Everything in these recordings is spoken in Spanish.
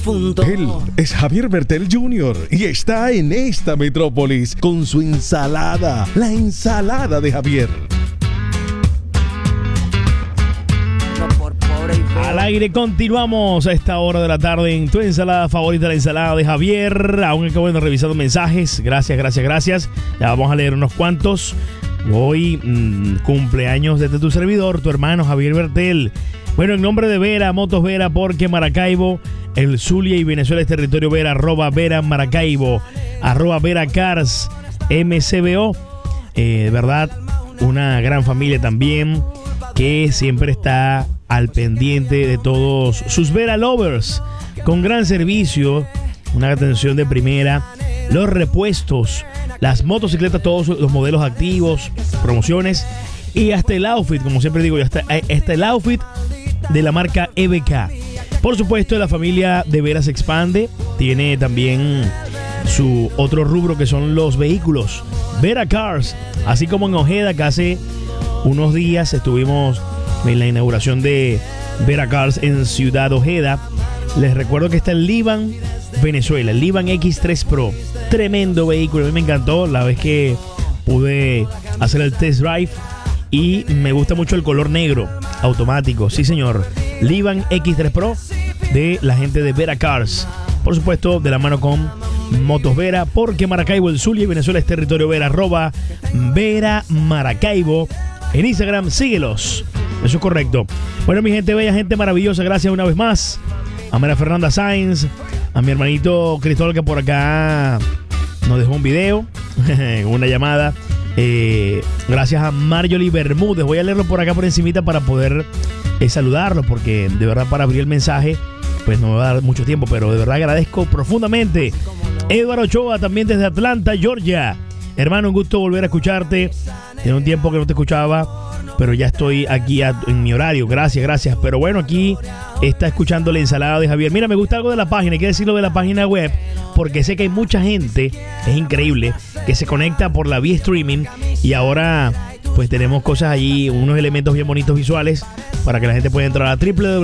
difunto. Él es Javier Bertel Jr. y está en esta metrópolis con su ensalada, la ensalada de Javier. Al aire continuamos a esta hora de la tarde en tu ensalada favorita, la ensalada de Javier. Aún acabo de revisar mensajes. Gracias. Ya vamos a leer unos cuantos. Hoy cumpleaños desde tu servidor, tu hermano Javier Bertel. Bueno, en nombre de Vera, Motos Vera, porque Maracaibo, el Zulia y Venezuela es territorio Vera, @Vera Maracaibo, @Vera Cars, MCBO. De verdad, una gran familia también que siempre está al pendiente de todos sus Vera Lovers, con gran servicio, una atención de primera, los repuestos, las motocicletas, todos los modelos activos, promociones y hasta el outfit, como siempre digo, hasta el outfit de la marca EBK. Por supuesto, la familia de Vera se expande, tiene también su otro rubro que son los vehículos, Vera Cars, así como en Ojeda, que hace unos días estuvimos en la inauguración de Vera Cars en Ciudad Ojeda. Les recuerdo que está el Livan Venezuela, el Livan X3 Pro, tremendo vehículo, a mí me encantó la vez que pude hacer el test drive y me gusta mucho el color negro automático, sí señor, Livan X3 Pro de la gente de Vera Cars, por supuesto de la mano con Motos Vera, porque Maracaibo, el Zulia y Venezuela es territorio Vera, @Vera Maracaibo. En Instagram, síguelos. Eso es correcto. Bueno, mi gente bella, gente maravillosa, gracias una vez más a María Fernanda Sáenz, a mi hermanito Cristóbal, que por acá nos dejó un video, una llamada. Gracias a Marjorie Bermúdez. Voy a leerlo por acá por encimita para poder saludarlo, porque de verdad para abrir el mensaje pues no me va a dar mucho tiempo, pero de verdad agradezco profundamente. Eduardo Ochoa, también desde Atlanta, Georgia. Hermano, un gusto volver a escucharte. Tiene un tiempo que no te escuchaba, pero ya estoy aquí en mi horario. Gracias. Pero bueno, aquí está escuchando la ensalada de Javier. Mira, me gusta algo de la página, hay que decirlo de la página web, porque sé que hay mucha gente, es increíble, que se conecta por la vía streaming y ahora pues tenemos cosas allí, unos elementos bien bonitos visuales para que la gente pueda entrar a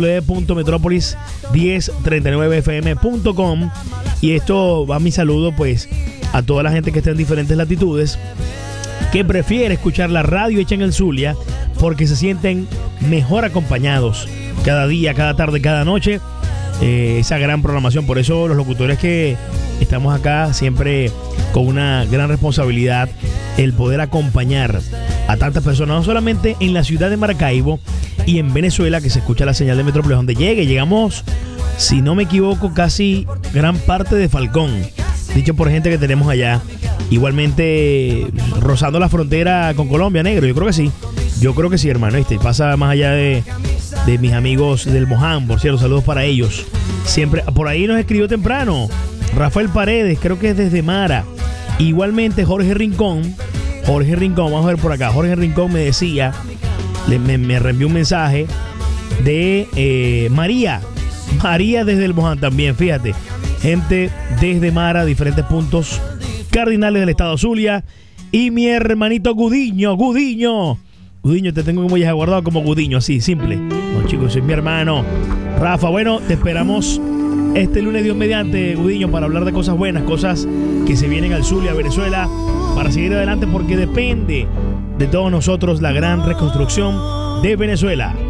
www.metropolis1039fm.com. Y esto va mi saludo pues a toda la gente que está en diferentes latitudes, que prefiere escuchar la radio hecha en el Zulia porque se sienten mejor acompañados cada día, cada tarde, cada noche. Esa gran programación, por eso los locutores que estamos acá siempre con una gran responsabilidad, el poder acompañar a tantas personas, no solamente en la ciudad de Maracaibo y en Venezuela, que se escucha la señal de Metrópolis donde llegamos, si no me equivoco, casi gran parte de Falcón, dicho por gente que tenemos allá, igualmente rozando la frontera con Colombia, negro. Yo creo que sí, hermano, pasa más allá de mis amigos del Moján, por cierto, saludos para ellos. Siempre, por ahí nos escribió temprano Rafael Paredes, creo que es desde Mara. Igualmente Jorge Rincón, vamos a ver por acá. Jorge Rincón me decía, me reenvió un mensaje de María desde el Moján también, fíjate. Gente desde Mara, diferentes puntos cardinales del estado Zulia. Y mi hermanito Gudiño, te tengo como ya guardado como Gudiño, así, simple. No, chicos, es mi hermano Rafa. Bueno, te esperamos este lunes, Dios mediante, Gudiño, para hablar de cosas buenas, cosas que se vienen al Zulia, a Venezuela, para seguir adelante, porque depende de todos nosotros la gran reconstrucción de Venezuela.